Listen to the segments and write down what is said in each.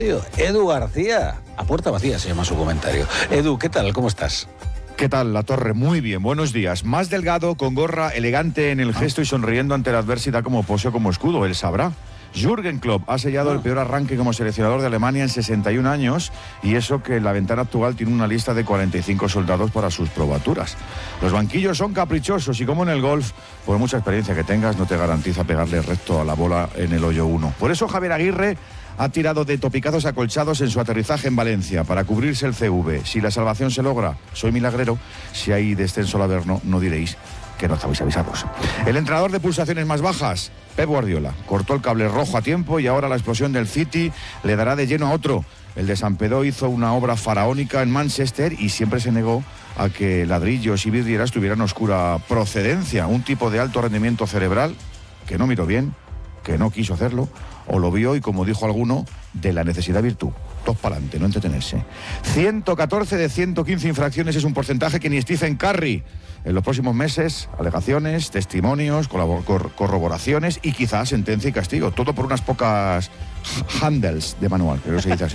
Edu García, a puerta vacía se llama su comentario. Edu, ¿qué tal? ¿Cómo estás? ¿Qué tal, La Torre? Muy bien, buenos días. Más delgado, con gorra, elegante en el gesto y sonriendo ante la adversidad como poseo, como escudo, él sabrá. Jürgen Klopp ha sellado el peor arranque como seleccionador de Alemania en 61 años y eso que la ventana actual tiene una lista de 45 soldados para sus probaturas. Los banquillos son caprichosos y como en el golf, por mucha experiencia que tengas, no te garantiza pegarle recto a la bola en el hoyo 1. Por eso Javier Aguirre ha tirado de topicazos acolchados en su aterrizaje en Valencia para cubrirse el CV. Si la salvación se logra, soy milagrero. Si hay descenso al Averno, no diréis que no estabais avisados. El entrenador de pulsaciones más bajas, Pep Guardiola, cortó el cable rojo a tiempo y ahora la explosión del City le dará de lleno a otro. El de Sampedó hizo una obra faraónica en Manchester y siempre se negó a que ladrillos y vidrieras tuvieran oscura procedencia. Un tipo de alto rendimiento cerebral que no miró bien, que no quiso hacerlo, o lo vio y, como dijo alguno, de la necesidad virtud. Todos para adelante, no entretenerse. 114 de 115 infracciones es un porcentaje que ni Stephen Curry. En los próximos meses, alegaciones, testimonios, corroboraciones y quizás sentencia y castigo. Todo por unas pocas handles de manual, pero se dice así.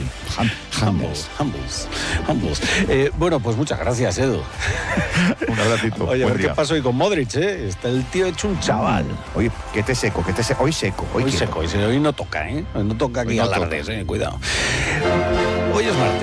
Humbles. Bueno, pues muchas gracias, Edu. Un abracito. Oye, a ver qué pasa hoy con Modric, ¿eh? Está el tío hecho un chaval. Oye, que te seco. Hoy seco. Hoy no toca, ¿eh? No toca aquí alardes, cuidado. Hoy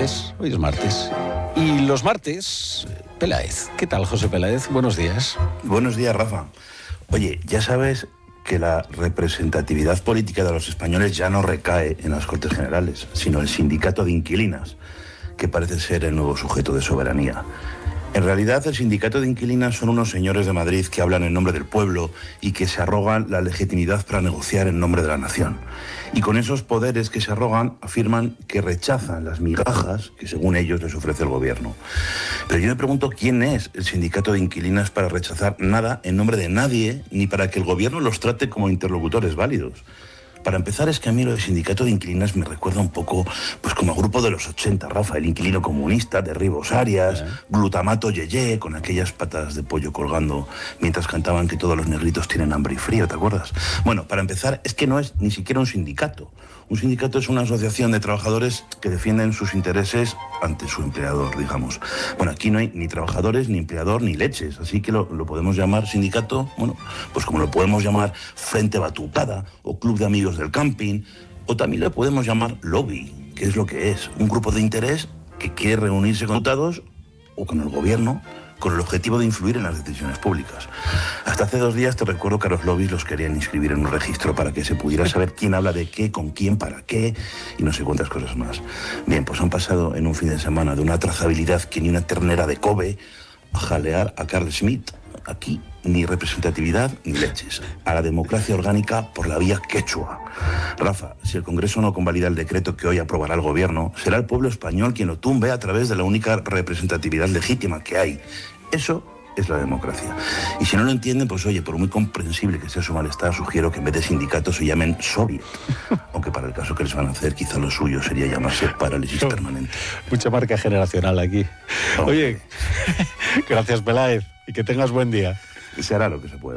es martes. Y los martes, Peláez. ¿Qué tal, José Peláez? Buenos días. Buenos días, Rafa. Oye, ya sabes que la representatividad política de los españoles ya no recae en las Cortes Generales, sino el sindicato de inquilinas, que parece ser el nuevo sujeto de soberanía. En realidad, el sindicato de inquilinas son unos señores de Madrid que hablan en nombre del pueblo y que se arrogan la legitimidad para negociar en nombre de la nación. Y con esos poderes que se arrogan, afirman que rechazan las migajas que, según ellos, les ofrece el gobierno. Pero yo me pregunto quién es el sindicato de inquilinas para rechazar nada en nombre de nadie, ni para que el gobierno los trate como interlocutores válidos. Para empezar, es que a mí lo del sindicato de inquilinas me recuerda un poco pues como a grupo de los 80, Rafa, el inquilino comunista, de Ribos Arias, glutamato yeye, con aquellas patas de pollo colgando mientras cantaban que todos los negritos tienen hambre y frío, ¿te acuerdas? Bueno, para empezar, es que no es ni siquiera un sindicato. Un sindicato es una asociación de trabajadores que defienden sus intereses ante su empleador, digamos. Bueno, aquí no hay ni trabajadores, ni empleador, ni leches, así que lo podemos llamar sindicato, bueno, pues como lo podemos llamar Frente Batucada o Club de Amigos del Camping, o también lo podemos llamar lobby, que es lo que es, un grupo de interés que quiere reunirse con diputados o con el gobierno con el objetivo de influir en las decisiones públicas. Hasta hace 2 días te recuerdo que a los lobbies los querían inscribir en un registro para que se pudiera saber quién habla de qué, con quién, para qué y no sé cuántas cosas más. Bien, pues han pasado en un fin de semana de una trazabilidad que ni una ternera de Kobe a jalear a Carl Schmitt. Aquí ni representatividad ni leches. A la democracia orgánica por la vía quechua. Rafa, si el Congreso no convalida el decreto que hoy aprobará el gobierno, será el pueblo español quien lo tumbe a través de la única representatividad legítima que hay. Eso es la democracia. Y si no lo entienden, pues oye, por muy comprensible que sea su malestar, sugiero que en vez de sindicatos se llamen soviet. Aunque para el caso que les van a hacer, quizá lo suyo sería llamarse parálisis permanente. Mucha marca generacional aquí. Oye, gracias, Peláez, y que tengas buen día. Se hará lo que se pueda.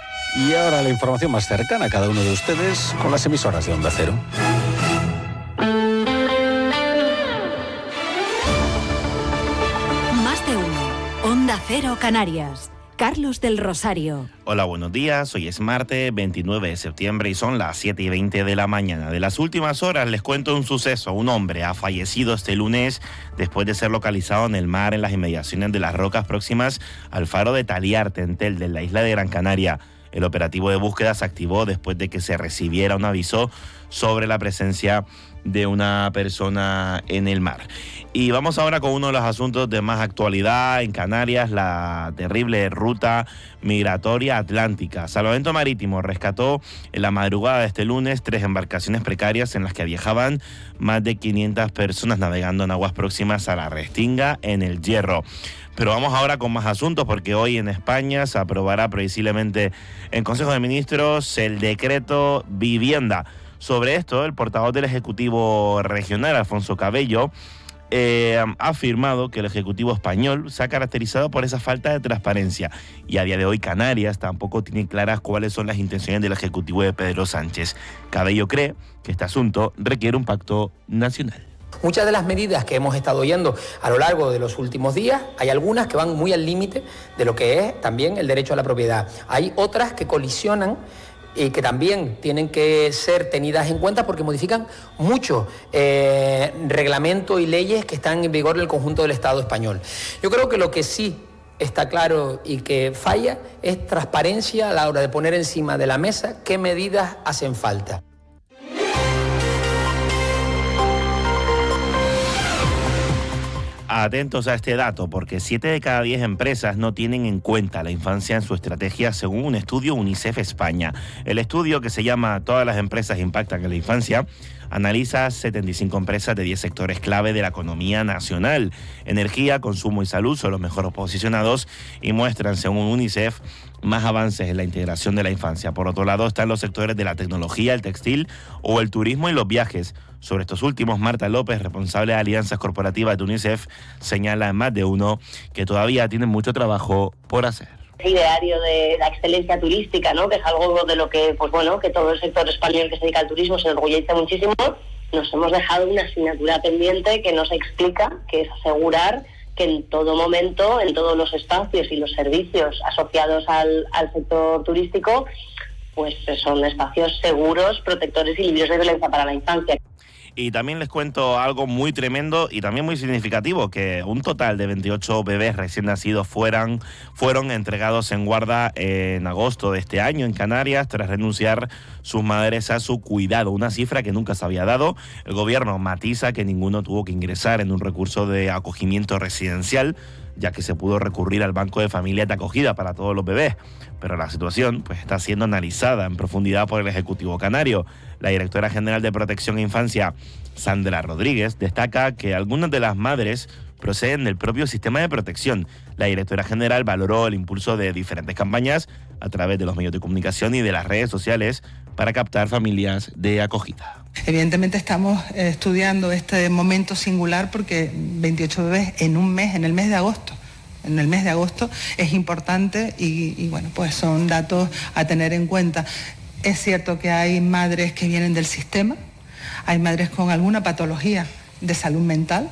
Y ahora la información más cercana a cada uno de ustedes con las emisoras de Onda Cero. Más de uno. Onda Cero Canarias. Carlos del Rosario. Hola, buenos días. Hoy es martes 29 de septiembre y son las 7:20 de la mañana. De las últimas horas les cuento un suceso. Un hombre ha fallecido este lunes después de ser localizado en el mar en las inmediaciones de las rocas próximas al faro de Taliarte, en Telde, en la isla de Gran Canaria. El operativo de búsqueda se activó después de que se recibiera un aviso sobre la presencia de una persona en el mar. Y vamos ahora con uno de los asuntos de más actualidad en Canarias, la terrible ruta migratoria atlántica. Salvamento Marítimo rescató en la madrugada de este lunes 3 embarcaciones precarias en las que viajaban más de 500 personas navegando en aguas próximas a la Restinga, en el Hierro. Pero vamos ahora con más asuntos, porque hoy en España se aprobará previsiblemente en Consejo de Ministros el decreto vivienda. Sobre esto, el portavoz del Ejecutivo Regional, Alfonso Cabello, ha afirmado que el Ejecutivo español se ha caracterizado por esa falta de transparencia y a día de hoy Canarias tampoco tiene claras cuáles son las intenciones del Ejecutivo de Pedro Sánchez. Cabello cree que este asunto requiere un pacto nacional. Muchas de las medidas que hemos estado oyendo a lo largo de los últimos días, hay algunas que van muy al límite de lo que es también el derecho a la propiedad. Hay otras que colisionan y que también tienen que ser tenidas en cuenta porque modifican mucho reglamentos y leyes que están en vigor en el conjunto del Estado español. Yo creo que lo que sí está claro y que falla es transparencia a la hora de poner encima de la mesa qué medidas hacen falta. Atentos a este dato, porque 7 de cada 10 empresas no tienen en cuenta la infancia en su estrategia, según un estudio UNICEF España. El estudio, que se llama Todas las empresas impactan en la infancia, analiza 75 empresas de 10 sectores clave de la economía nacional. Energía, consumo y salud son los mejores posicionados y muestran, según UNICEF, más avances en la integración de la infancia. Por otro lado, están los sectores de la tecnología, el textil o el turismo y los viajes. Sobre estos últimos, Marta López, responsable de alianzas corporativas de UNICEF, señala en Más de Uno que todavía tienen mucho trabajo por hacer. Ideario de la excelencia turística, ¿no? Que es algo de lo que, pues bueno, que todo el sector español que se dedica al turismo se enorgullece muchísimo. Nos hemos dejado una asignatura pendiente que nos explica, que es asegurar que en todo momento, en todos los espacios y los servicios asociados al sector turístico, pues son espacios seguros, protectores y libres de violencia para la infancia. Y también les cuento algo muy tremendo y también muy significativo, que un total de 28 bebés recién nacidos fueron entregados en guarda en agosto de este año en Canarias tras renunciar sus madres a su cuidado, una cifra que nunca se había dado. El gobierno matiza que ninguno tuvo que ingresar en un recurso de acogimiento residencial, ya que se pudo recurrir al Banco de Familias de Acogida para todos los bebés. Pero la situación pues está siendo analizada en profundidad por el Ejecutivo canario. La directora general de Protección e Infancia, Sandra Rodríguez, destaca que algunas de las madres proceden del propio sistema de protección. La directora general valoró el impulso de diferentes campañas a través de los medios de comunicación y de las redes sociales para captar familias de acogida. Evidentemente estamos estudiando este momento singular porque 28 bebés en un mes, en el mes de agosto. En el mes de agosto es importante y bueno, pues son datos a tener en cuenta. Es cierto que hay madres que vienen del sistema, hay madres con alguna patología de salud mental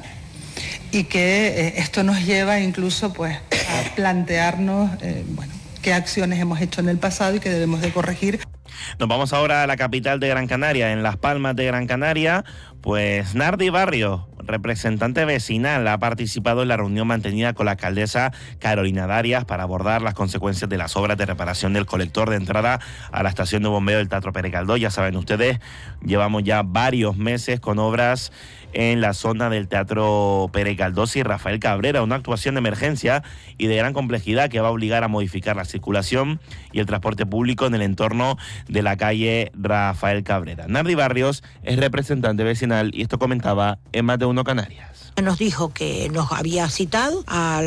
y que esto nos lleva incluso pues a plantearnos qué acciones hemos hecho en el pasado y que debemos de corregir. Nos vamos ahora a la capital de Gran Canaria, en Las Palmas de Gran Canaria. Pues Nardi Barrios, representante vecinal, ha participado en la reunión mantenida con la alcaldesa Carolina Darias para abordar las consecuencias de las obras de reparación del colector de entrada a la estación de bombeo del Teatro Pere Galdós. Ya saben ustedes, llevamos ya varios meses con obras en la zona del Teatro Pere Galdós y Rafael Cabrera, una actuación de emergencia y de gran complejidad que va a obligar a modificar la circulación y el transporte público en el entorno de la calle Rafael Cabrera. Nardi Barrios es representante vecinal y esto comentaba en Más de Uno Canarias. Nos dijo que nos había citado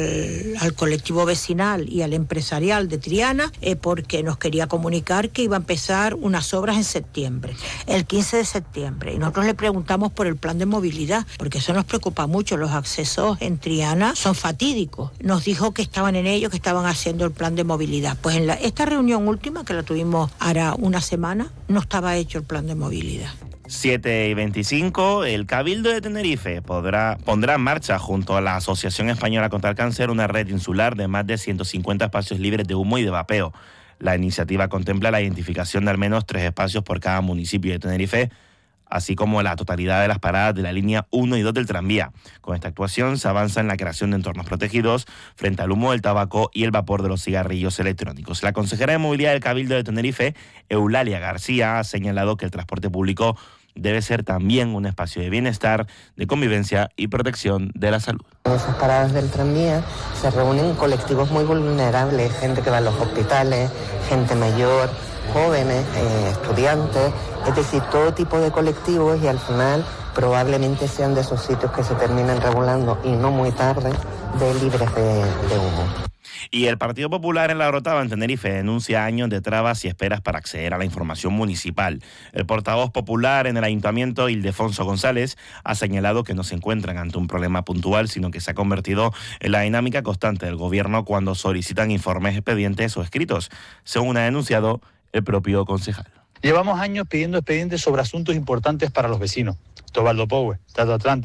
al colectivo vecinal y al empresarial de Triana porque nos quería comunicar que iba a empezar unas obras en septiembre, el 15 de septiembre. Y nosotros le preguntamos por el plan de movilidad, porque eso nos preocupa mucho. Los accesos en Triana son fatídicos. Nos dijo que estaban en ello, que estaban haciendo el plan de movilidad. Pues en esta reunión última, que la tuvimos ahora una semana, no estaba hecho el plan de movilidad. 7:25, el Cabildo de Tenerife pondrá en marcha junto a la Asociación Española contra el Cáncer una red insular de más de 150 espacios libres de humo y de vapeo. La iniciativa contempla la identificación de al menos 3 espacios por cada municipio de Tenerife, así como la totalidad de las paradas de la línea 1 y 2 del tranvía. Con esta actuación se avanza en la creación de entornos protegidos frente al humo del tabaco y el vapor de los cigarrillos electrónicos. La consejera de Movilidad del Cabildo de Tenerife, Eulalia García, ha señalado que el transporte público debe ser también un espacio de bienestar, de convivencia y protección de la salud. En esas paradas del tranvía se reúnen colectivos muy vulnerables, gente que va a los hospitales, gente mayor, jóvenes, estudiantes, es decir, todo tipo de colectivos, y al final probablemente sean de esos sitios que se terminen regulando, y no muy tarde, de libres de humo. Y el Partido Popular en La Orotava, en Tenerife, denuncia años de trabas y esperas para acceder a la información municipal. El portavoz popular en el ayuntamiento, Ildefonso González, ha señalado que no se encuentran ante un problema puntual, sino que se ha convertido en la dinámica constante del gobierno cuando solicitan informes, expedientes o escritos, según ha denunciado el propio concejal. Llevamos años pidiendo expedientes sobre asuntos importantes para los vecinos. Tobaldo Powe, Tato Atlante,